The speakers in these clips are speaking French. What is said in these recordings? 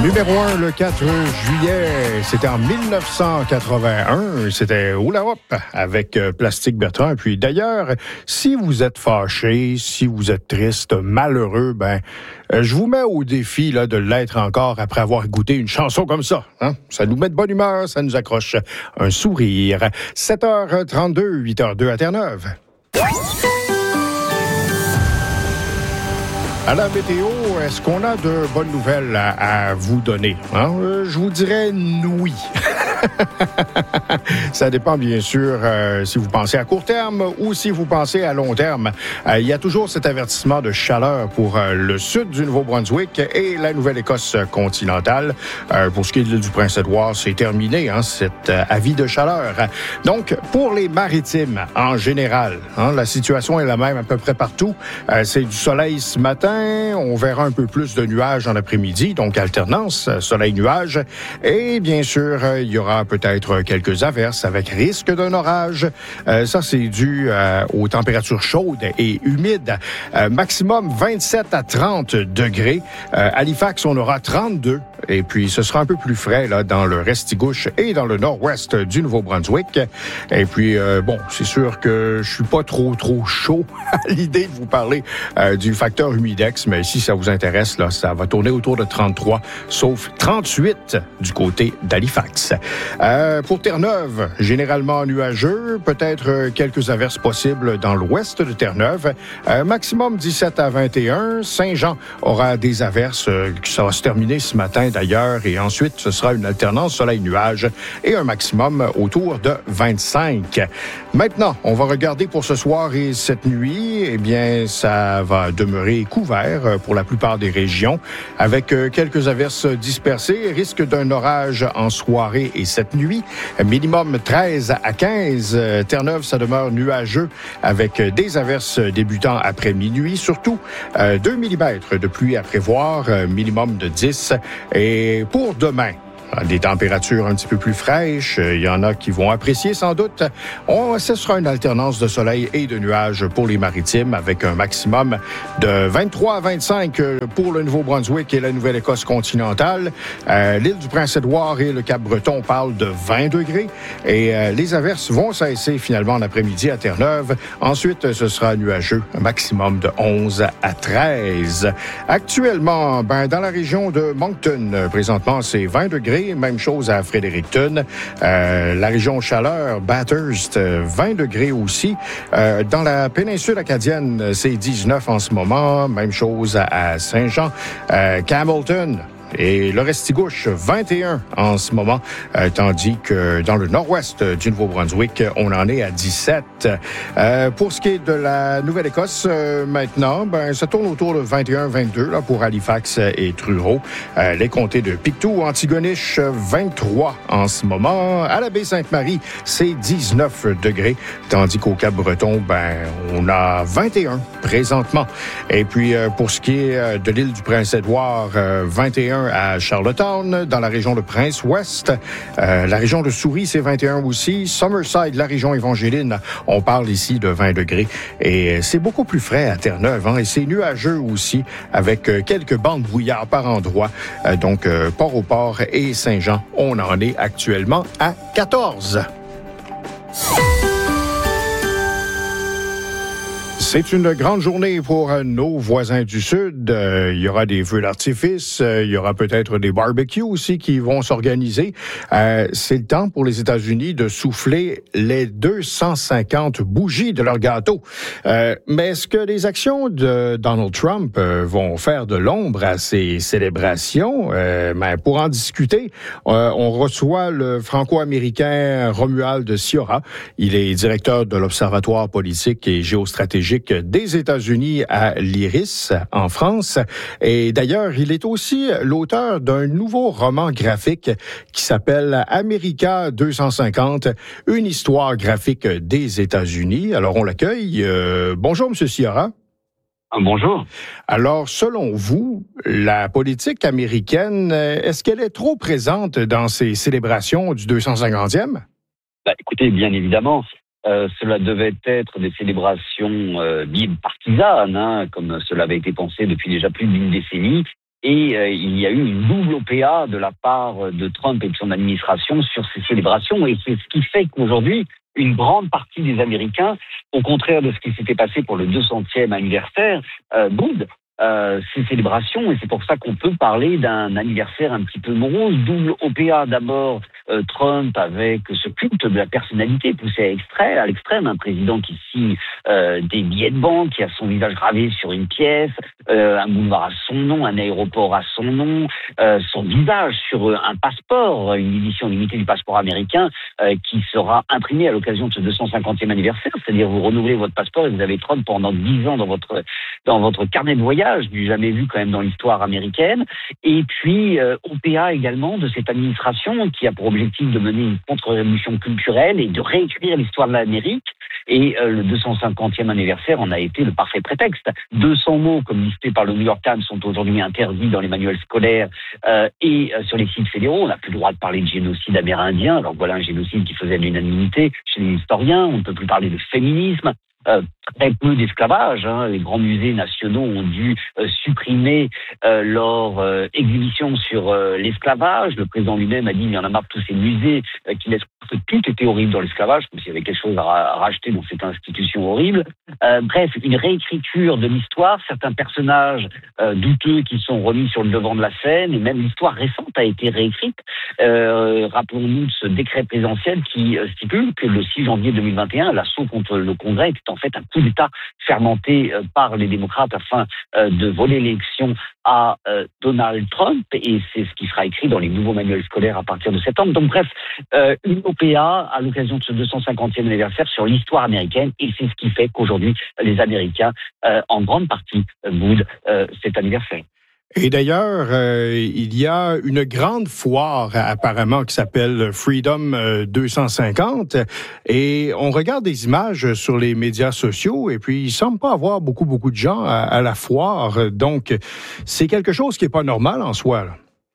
Numéro 1 le 4 juillet, c'était en 1981, c'était Hula Hoop avec Plastique Bertrand. Et puis d'ailleurs, si vous êtes fâché, si vous êtes triste, malheureux, je vous mets au défi là, de l'être encore après avoir goûté une chanson comme ça. Hein? Ça nous met de bonne humeur, ça nous accroche un sourire. 7h32, 8h02 à Terre-Neuve. À la météo, est-ce qu'on a de bonnes nouvelles à vous donner? Hein? Je vous dirais oui. Ça dépend bien sûr si vous pensez à court terme ou si vous pensez à long terme. Il y a toujours cet avertissement de chaleur pour le sud du Nouveau-Brunswick et la Nouvelle-Écosse continentale. Pour ce qui est de l'île du Prince-Édouard, c'est terminé, cet avis de chaleur. Donc, pour les maritimes en général, la situation est la même à peu près partout. C'est du soleil ce matin. On verra un peu plus de nuages en après-midi, donc alternance, soleil-nuage. Et bien sûr, il y aura peut-être quelques averses avec risque d'un orage. Ça, c'est dû aux températures chaudes et humides. Maximum 27 à 30 degrés. Halifax, on aura 32. Et puis, ce sera un peu plus frais là dans le Restigouche et dans le nord-ouest du Nouveau-Brunswick. Et puis, c'est sûr que je suis pas trop chaud à l'idée de vous parler du facteur humidex, mais si ça vous intéresse, là, ça va tourner autour de 33, sauf 38 du côté d'Halifax. Pour Terre-Neuve, généralement nuageux, peut-être quelques averses possibles dans l'ouest de Terre-Neuve. Maximum 17 à 21. Saint-Jean aura des averses, ça va se terminer ce matin d'ailleurs, et ensuite ce sera une alternance soleil-nuage et un maximum autour de 25. Maintenant, on va regarder pour ce soir et cette nuit, eh bien, ça va demeurer couvert pour la plupart des régions, avec quelques averses dispersées, risque d'un orage en soirée et cette nuit, minimum 13 à 15. Terre-Neuve, ça demeure nuageux avec des averses débutant après minuit, surtout 2 mm de pluie à prévoir, minimum de 10. Et pour demain, des températures un petit peu plus fraîches. Il y en a qui vont apprécier sans doute. Ce sera une alternance de soleil et de nuages pour les maritimes avec un maximum de 23 à 25 pour le Nouveau-Brunswick et la Nouvelle-Écosse continentale. L'île du Prince-Édouard et le Cap-Breton parlent de 20 degrés. Et les averses vont cesser finalement en après-midi à Terre-Neuve. Ensuite, ce sera nuageux, un maximum de 11 à 13. Actuellement, dans la région de Moncton, présentement, c'est 20 degrés. Même chose à Fredericton. La région chaleur, Bathurst, 20 degrés aussi. Dans la péninsule acadienne, c'est 19 en ce moment. Même chose à Saint-Jean. Campbellton. Et le Restigouche, 21 en ce moment, tandis que dans le nord-ouest du Nouveau-Brunswick, on en est à 17. Pour ce qui est de la Nouvelle-Écosse, maintenant, ça tourne autour de 21-22 là, pour Halifax et Truro. Les comtés de Pictou, Antigonish, 23 en ce moment. À la baie Sainte-Marie, c'est 19 degrés, tandis qu'au Cap-Breton, on a 21 présentement. Et puis, pour ce qui est de l'île du Prince-Édouard, 21 à Charlottetown, dans la région de Prince-Ouest. La région de Souris, c'est 21 aussi. Summerside, la région évangéline, on parle ici de 20 degrés. Et c'est beaucoup plus frais à Terre-Neuve, et c'est nuageux aussi, avec quelques bandes brouillard par endroits. Donc, Port-au-Port et Saint-Jean, on en est actuellement à 14. C'est une grande journée pour nos voisins du Sud. Il y aura des feux d'artifice, il y aura peut-être des barbecues aussi qui vont s'organiser. C'est le temps pour les États-Unis de souffler les 250 bougies de leur gâteau. Mais est-ce que les actions de Donald Trump vont faire de l'ombre à ces célébrations? Pour en discuter, on reçoit le franco-américain Romuald Sciorra. Il est directeur de l'Observatoire politique et géostratégique des États-Unis à l'IRIS, en France. Et d'ailleurs, il est aussi l'auteur d'un nouveau roman graphique qui s'appelle America 250, une histoire graphique des États-Unis. Alors, on l'accueille. Bonjour, M. Sciorra. Bonjour. Alors, selon vous, la politique américaine, est-ce qu'elle est trop présente dans ces célébrations du 250e? Écoutez, bien évidemment, cela devait être des célébrations bipartisanes, comme cela avait été pensé depuis déjà plus d'une décennie. et il y a eu une double OPA de la part de Trump et de son administration sur ces célébrations, et c'est ce qui fait qu'aujourd'hui, une grande partie des Américains, au contraire de ce qui s'était passé pour le 200e anniversaire, boudent ces célébrations, et c'est pour ça qu'on peut parler d'un anniversaire un petit peu morose. Double OPA, d'abord Trump avec ce culte de la personnalité poussé à l'extrême, un président qui signe des billets de banque, qui a son visage gravé sur une pièce, un boulevard à son nom, un aéroport à son nom, son visage sur un passeport, une édition limitée du passeport américain qui sera imprimée à l'occasion de ce 250e anniversaire, c'est-à-dire vous renouvelez votre passeport et vous avez Trump pendant 10 ans dans votre carnet de voyage, du jamais vu quand même dans l'histoire américaine. Et puis OPA également de cette administration qui a pour objectif de mener une contre-révolution culturelle et de réécrire l'histoire de l'Amérique. Et le 250e anniversaire en a été le parfait prétexte. 200 mots, comme listés par le New York Times, sont aujourd'hui interdits dans les manuels scolaires et sur les sites fédéraux. On n'a plus le droit de parler de génocide amérindien. Alors voilà un génocide qui faisait de l'unanimité chez les historiens. On ne peut plus parler de féminisme. Très peu d'esclavage. Les grands musées nationaux ont dû supprimer leur exhibition sur l'esclavage. Le président lui-même a dit il y en a marre de tous ces musées qui laissent que tout était horrible dans l'esclavage, comme s'il y avait quelque chose à racheter dans cette institution horrible. Bref, une réécriture de l'histoire, certains personnages douteux qui sont remis sur le devant de la scène, et même l'histoire récente a été réécrite. Rappelons-nous de ce décret présidentiel qui stipule que le 6 janvier 2021, l'assaut contre le Congrès était en fait un coup d'État fermenté par les démocrates afin de voler l'élection à Donald Trump, et c'est ce qui sera écrit dans les nouveaux manuels scolaires à partir de septembre. Donc bref, une OPA à l'occasion de ce 250e anniversaire sur l'histoire américaine, et c'est ce qui fait qu'aujourd'hui les Américains en grande partie boudent cet anniversaire. Et d'ailleurs, il y a une grande foire apparemment qui s'appelle Freedom 250, et on regarde des images sur les médias sociaux et puis il semble pas avoir beaucoup de gens à la foire. Donc, c'est quelque chose qui est pas normal en soi,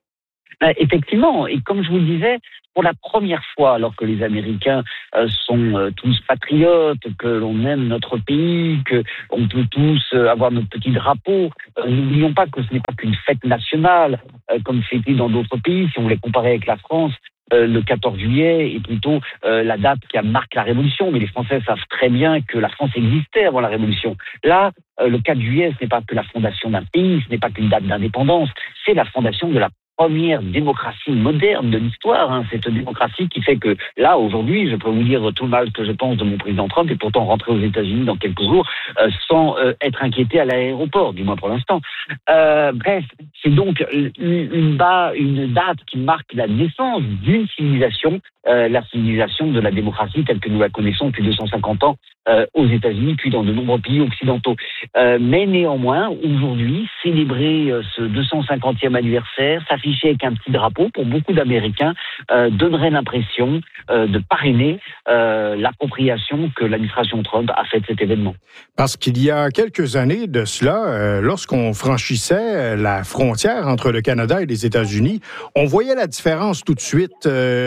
là. Effectivement, et comme je vous le disais, pour la première fois, alors que les Américains sont tous patriotes, que l'on aime notre pays, que on peut tous avoir notre petit drapeau, n'oublions pas que ce n'est pas qu'une fête nationale, comme c'était dans d'autres pays. Si on voulait comparer avec la France, le 14 juillet est plutôt la date qui marque la Révolution, mais les Français savent très bien que la France existait avant la Révolution. Là, le 4 juillet, ce n'est pas que la fondation d'un pays, ce n'est pas qu'une date d'indépendance, c'est la fondation de la première démocratie moderne de l'histoire, cette démocratie qui fait que là, aujourd'hui, je peux vous dire tout le mal que je pense de mon président Trump, et pourtant rentrer aux États-Unis dans quelques jours sans être inquiété à l'aéroport, du moins pour l'instant. Bref, c'est donc une date qui marque la naissance d'une civilisation, la civilisation de la démocratie telle que nous la connaissons depuis 250 ans aux États-Unis, puis dans de nombreux pays occidentaux. Mais néanmoins, aujourd'hui, célébrer ce 250e anniversaire, s'afficher avec un petit drapeau, pour beaucoup d'Américains, donnerait l'impression de parrainer l'appropriation que l'administration Trump a faite de cet événement. Parce qu'il y a quelques années de cela, lorsqu'on franchissait la frontière entre le Canada et les États-Unis, on voyait la différence tout de suite.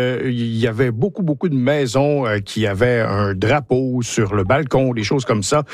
Il y avait beaucoup de maisons qui avaient un drapeau sur le balcon, des choses comme ça.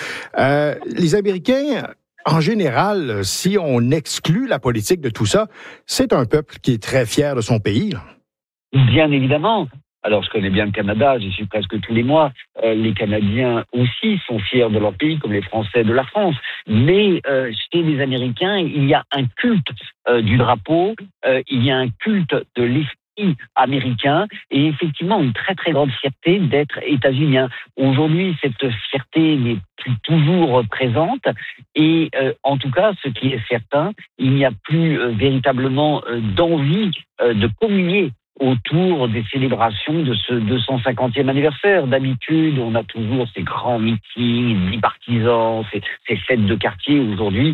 Les Américains, en général, si on exclut la politique de tout ça, c'est un peuple qui est très fier de son pays, là. Bien évidemment. Alors, je connais bien le Canada, j'y suis presque tous les mois. Les Canadiens aussi sont fiers de leur pays, comme les Français de la France. Mais chez les Américains, il y a un culte du drapeau, il y a un culte de l'esprit américain, et effectivement une très grande fierté d'être états-unien. Aujourd'hui, cette fierté n'est plus toujours présente, et en tout cas, ce qui est certain, il n'y a plus véritablement d'envie de communier autour des célébrations de ce 250e anniversaire. D'habitude, on a toujours ces grands meetings bipartisans, ces fêtes de quartier. Aujourd'hui,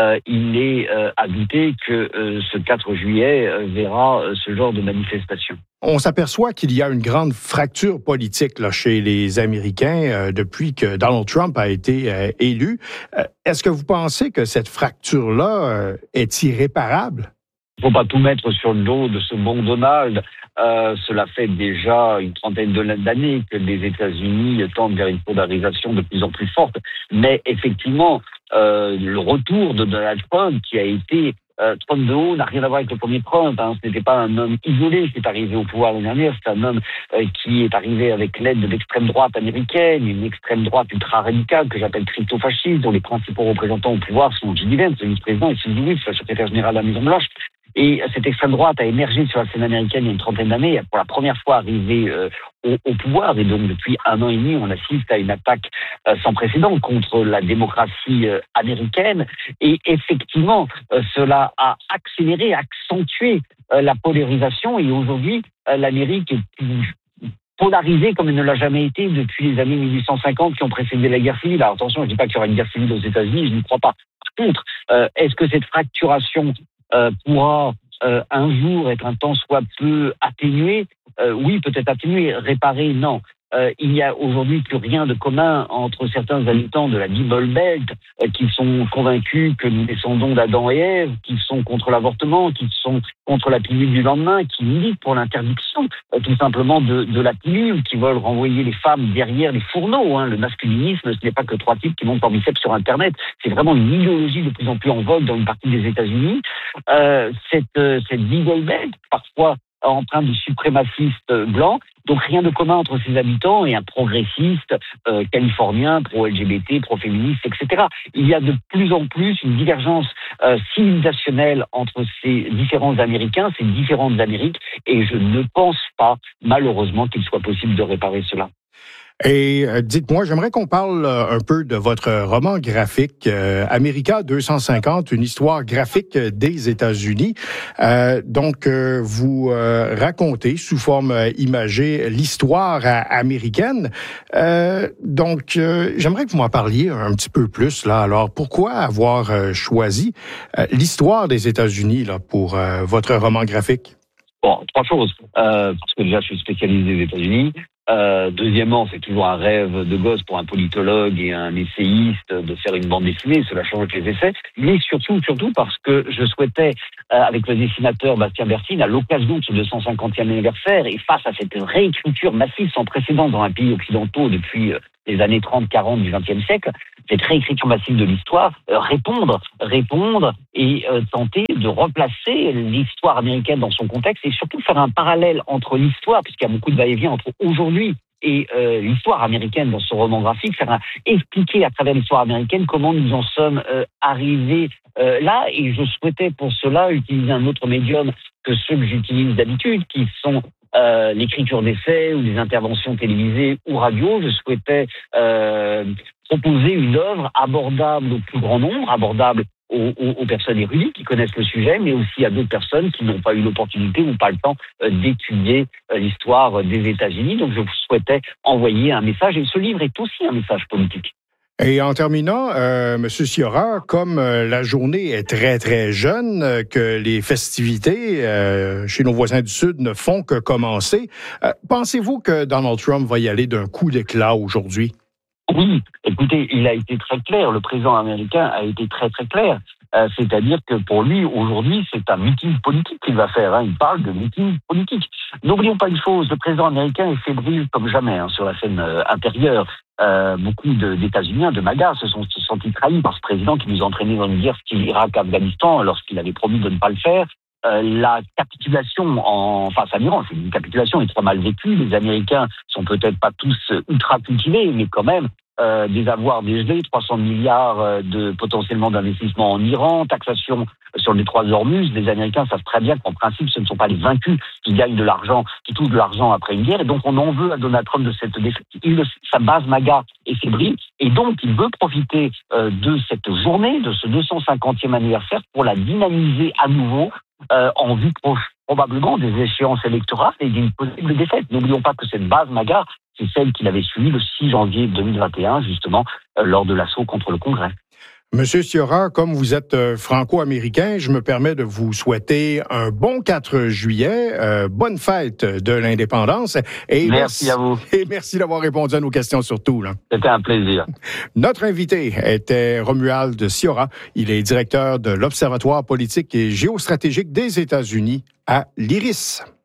il est à douter que ce 4 juillet verra ce genre de manifestation. On s'aperçoit qu'il y a une grande fracture politique là, chez les Américains depuis que Donald Trump a été élu. Est-ce que vous pensez que cette fracture-là est irréparable? Il ne faut pas tout mettre sur le dos de ce bon Donald. Cela fait déjà une trentaine d'années que les États-Unis tendent vers une polarisation de plus en plus forte. Mais effectivement, le retour de Donald Trump, qui a été Trump de haut n'a rien à voir avec le premier Trump. Ce n'était pas un homme isolé qui est arrivé au pouvoir l'année dernière. C'est un homme qui est arrivé avec l'aide de l'extrême droite américaine, une extrême droite ultra-radicale que j'appelle crypto-fasciste, dont les principaux représentants au pouvoir sont J.D. Vance, le vice-président, et Sylvie Wynne, le secrétaire général de la Maison-Blanche. Et cette extrême droite a émergé sur la scène américaine il y a une trentaine d'années, pour la première fois arrivée au pouvoir. Et donc, depuis 1 an et demi, on assiste à une attaque sans précédent contre la démocratie américaine. Et effectivement, cela a accéléré, accentué la polarisation. Et aujourd'hui, l'Amérique est plus polarisée comme elle ne l'a jamais été depuis les années 1850 qui ont précédé la guerre civile. Alors attention, je ne dis pas qu'il y aura une guerre civile aux États-Unis, je n'y crois pas. Par contre, est-ce que cette fracturation pourra un jour être un tant soit peu atténuée? Oui, peut-être atténuée. Réparée, non. Il n'y a aujourd'hui plus rien de commun entre certains habitants de la Bible Belt qui sont convaincus que nous descendons d'Adam et Ève, qui sont contre l'avortement, qui sont contre la pilule du lendemain, qui militent pour l'interdiction tout simplement de la pilule, qui veulent renvoyer les femmes derrière les fourneaux. Le masculinisme, ce n'est pas que 3 types qui montent en biceps sur Internet. C'est vraiment une idéologie de plus en plus en vogue dans une partie des États-Unis. Cette Bible Belt, parfois empreinte de suprémacistes blancs. Donc rien de commun entre ces habitants et un progressiste californien, pro-LGBT, pro-féministe, etc. Il y a de plus en plus une divergence civilisationnelle entre ces différents Américains, ces différentes Amériques, et je ne pense pas, malheureusement, qu'il soit possible de réparer cela. Et dites-moi, j'aimerais qu'on parle un peu de votre roman graphique America 250, une histoire graphique des États-Unis. Donc, vous racontez sous forme imagée l'histoire américaine. Donc, j'aimerais que vous m'en parliez un petit peu plus là. Alors, pourquoi avoir choisi l'histoire des États-Unis là pour votre roman graphique? Bon, 3 choses. Parce que déjà, je suis spécialisé aux États-Unis. Deuxièmement, c'est toujours un rêve de gosse pour un politologue et un essayiste de faire une bande dessinée, cela change les essais, mais surtout parce que je souhaitais, avec le dessinateur Bastien Bertine, à l'occasion de ce 250e anniversaire, et face à cette réécriture massive sans précédent dans un pays occidentaux depuis les années 30-40 du XXe siècle, cette réécriture massive de l'histoire, répondre et tenter de replacer l'histoire américaine dans son contexte et surtout faire un parallèle entre l'histoire, puisqu'il y a beaucoup de va-et-vient entre aujourd'hui et l'histoire américaine dans ce roman graphique, expliquer à travers l'histoire américaine comment nous en sommes arrivés là. Et je souhaitais pour cela utiliser un autre médium que ceux que j'utilise d'habitude, qui sont l'écriture d'essais ou des interventions télévisées ou radio. Je souhaitais proposer une œuvre abordable au plus grand nombre, abordable aux personnes érudites qui connaissent le sujet, mais aussi à d'autres personnes qui n'ont pas eu l'opportunité ou pas le temps d'étudier l'histoire des États-Unis. Donc je souhaitais envoyer un message, et ce livre est aussi un message politique. Et en terminant, Monsieur Sciorra, comme la journée est très, très jeune, que les festivités chez nos voisins du Sud ne font que commencer, pensez-vous que Donald Trump va y aller d'un coup d'éclat aujourd'hui? Oui, écoutez, il a été très clair, le président américain a été très, très clair. C'est-à-dire que pour lui, aujourd'hui, c'est un meeting politique qu'il va faire. Il parle de meeting politique. N'oublions pas une chose, le président américain est fébrile comme jamais sur la scène intérieure. Beaucoup d'États-Uniens, de MAGA, se sont sentis trahis par ce président qui nous a entraînés dans une guerre style Irak-Afghanistan lorsqu'il avait promis de ne pas le faire. La capitulation face à l'Iran, c'est une capitulation extrêmement mal vécue. Les Américains sont peut-être pas tous ultra cultivés, mais quand même des avoirs dégelés, 300 milliards potentiellement d'investissements en Iran, taxation sur les 3 Hormuz. Les Américains savent très bien qu'en principe, ce ne sont pas les vaincus qui gagnent de l'argent, qui touchent de l'argent après une guerre. Et donc, on en veut à Donald Trump de cette défaite. Sa base MAGA est fébrile. Et donc, il veut profiter de cette journée, de ce 250e anniversaire, pour la dynamiser à nouveau en vue probablement des échéances électorales et d'une possible défaite. N'oublions pas que cette base MAGA, c'est celle qu'il avait suivie le 6 janvier 2021, justement, lors de l'assaut contre le Congrès. Monsieur Sciorra, comme vous êtes franco-américain, je me permets de vous souhaiter un bon 4 juillet, bonne fête de l'indépendance. Et merci à vous. Et merci d'avoir répondu à nos questions surtout. C'était un plaisir. Notre invité était Romuald Sciorra. Il est directeur de l'Observatoire politique et géostratégique des États-Unis à l'IRIS.